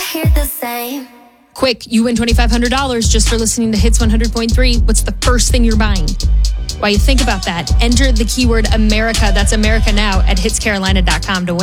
hear the same. Quick, you win $2,500 just for listening to Hits 100.3. What's the first thing you're buying? While you think about that, enter the keyword America, that's America Now, at hitscarolina.com to win.